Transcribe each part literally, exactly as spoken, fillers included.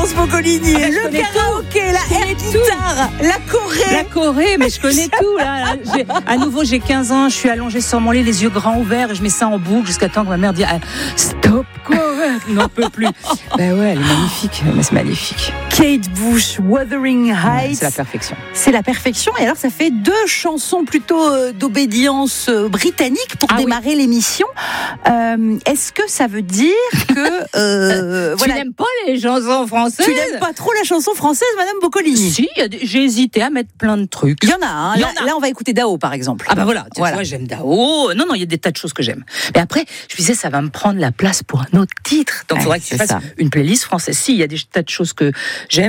réponse, Boccolini. Ah ben, le karaoké, la air guitare, la Corée. La Corée, mais je connais tout là. J'ai, à nouveau, j'ai quinze ans, je suis allongée sur mon lit, les yeux grands ouverts, et je mets ça en boucle jusqu'à temps que ma mère dise ah, stop Corée, n'en peut plus. Ben ouais, elle est magnifique, mais c'est magnifique. Kate Bush, Wuthering Heights. Ouais, c'est la perfection. C'est la perfection. Et alors, ça fait deux chansons plutôt euh, d'obédience euh, britannique pour ah, démarrer oui. l'émission. Euh, est-ce que ça veut dire que euh, tu voilà, n'aimes pas les chansons françaises? Tu n'aimes pas trop la chanson française, Madame Boccolini? Si, y a des, j'ai hésité à mettre plein de trucs. Il y en a. Hein. Y Là, en a. là, on va écouter Dao, par exemple. Ah bah voilà, tu voilà. vois, j'aime Dao. Non, non, il y a des tas de choses que j'aime. Mais après, je me disais, ça va me prendre la place pour un autre titre. Donc, il ouais, faudrait que tu fasses ça. Une playlist française. Si, il y a des tas de choses que j'aime.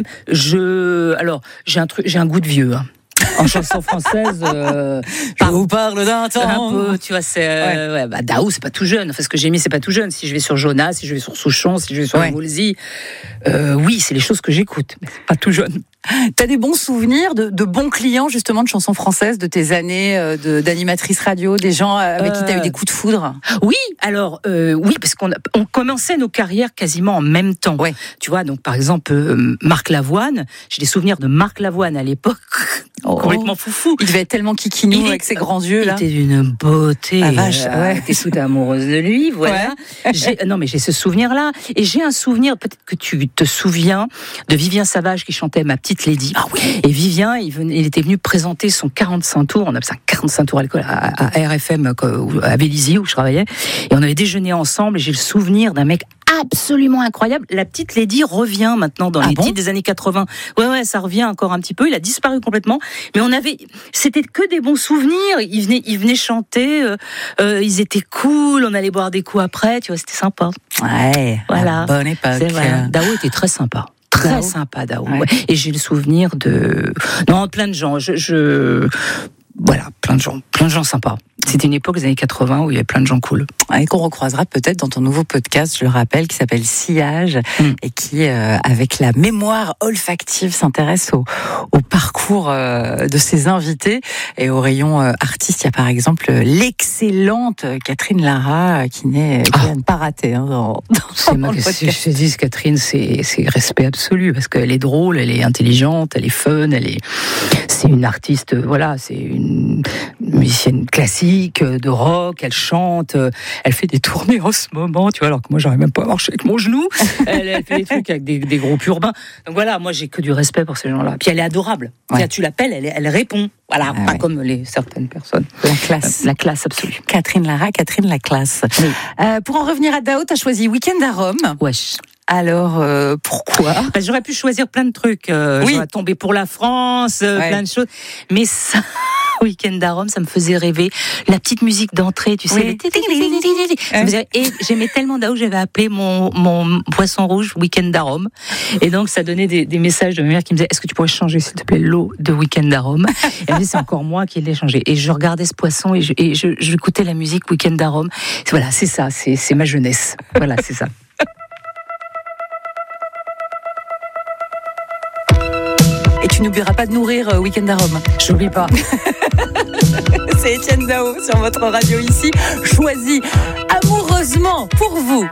Je, alors, j'ai un truc, j'ai un goût de vieux. Hein. En chanson française, euh, je vous parle d'un temps. Un peu, tu vois, c'est euh, ouais. Ouais, bah, Dao, c'est pas tout jeune. Enfin, ce que j'ai mis, c'est pas tout jeune. Si je vais sur Jonas, si je vais sur Souchon, si je vais sur ouais. Woolsey, euh, oui, c'est les choses que j'écoute, mais c'est pas tout jeune. T'as des bons souvenirs de, de bons clients justement de chansons françaises, de tes années de, d'animatrice radio, des gens avec euh... qui t'as eu des coups de foudre? Oui, alors euh, oui, parce qu'on a, on commençait nos carrières quasiment en même temps. Ouais. Tu vois, donc par exemple euh, Marc Lavoine, j'ai des souvenirs de Marc Lavoine à l'époque. Oh. Complètement foufou. Il devait être tellement kikinou il avec est, ses grands yeux là. Il était d'une beauté. Ah vache, euh, ouais. T'es toute amoureuse de lui, voilà. Ouais. J'ai, non mais j'ai ce souvenir-là, et j'ai un souvenir, peut-être que tu te souviens, de Vivien Savage qui chantait Ma Petite Lady. Ah oui. Et Vivien, il, venait, il était venu présenter son quarante-cinq tours. On appelle ça quarante-cinq tours à l'école, à, à R F M, à Vélizy où je travaillais. Et on avait déjeuné ensemble. Et j'ai le souvenir d'un mec absolument incroyable. La Petite Lady revient maintenant dans ah les bon titres des années quatre-vingts. Ouais, ouais, ça revient encore un petit peu. Il a disparu complètement. Mais on avait, c'était que des bons souvenirs. Ils venaient, ils venaient chanter. Euh, euh, ils étaient cool. On allait boire des coups après. Tu vois, c'était sympa. Ouais. Voilà. Bonne époque. C'est vrai. Dao était très sympa. Très Dao. Sympa, Dao. Ouais. Ouais. Et j'ai le souvenir de, non, plein de gens. Je, je, voilà, plein de gens, plein de gens sympas. C'était une époque des années quatre-vingts où il y avait plein de gens cool. Et qu'on recroisera peut-être dans ton nouveau podcast, je le rappelle, qui s'appelle Sillage, mm. et qui, euh, avec la mémoire olfactive, s'intéresse au, au parcours euh, de ses invités. Et au rayon euh, artiste, il y a par exemple l'excellente Catherine Lara, qui n'est qui ah. pas ratée. Hein, dans, dans c'est ma, si je te dis, Catherine, c'est, c'est respect absolu, parce qu'elle est drôle, elle est intelligente, elle est fun, elle est, c'est une artiste, voilà, c'est une musicienne classique, de rock, elle chante, elle fait des tournées en ce moment, tu vois, alors que moi j'arrive même pas à marcher avec mon genou. Elle, elle fait des trucs avec des, des groupes urbains. Donc voilà, moi j'ai que du respect pour ces gens-là. Puis elle est adorable. Ouais. Tu l'appelles, elle, elle répond. Voilà, ah, pas ouais. comme les certaines personnes. La classe. La classe absolue. Catherine Lara, Catherine la classe. Oui. Euh, pour en revenir à Dao, t'as choisi Week-end à Rome. Wesh. Alors, euh, pourquoi ? Ben, j'aurais pu choisir plein de trucs. Euh, oui. J'aurais tombé pour la France, euh, ouais. plein de choses. Mais ça, Week-end à Rome, ça me faisait rêver. La petite musique d'entrée, tu sais. Oui. Le... Ouais. Et j'aimais tellement Dao, j'avais appelé mon, mon poisson rouge Week-end à Rome. Et donc, ça donnait des, des messages de ma mère qui me disait, est-ce que tu pourrais changer, s'il te plaît, l'eau de Week-end à Rome ? Et elle me dit, c'est encore moi qui l'ai changé. Et je regardais ce poisson et je, et je, je écoutais la musique Week-end à Rome. Voilà, c'est ça, c'est, c'est ma jeunesse. Voilà, c'est ça. Et tu n'oublieras pas de nourrir euh, Week-end à Rome. Je n'oublie pas. C'est Étienne Dao sur votre radio ici, choisi amoureusement pour vous.